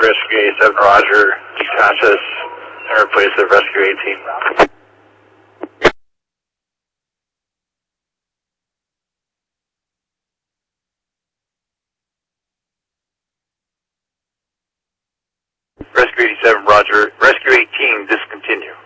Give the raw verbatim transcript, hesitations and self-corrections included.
Rescue eighty-seven, Roger. Detach us and replace the Rescue eighteen. Rescue eighty-seven, Roger. Rescue eighteen, discontinue.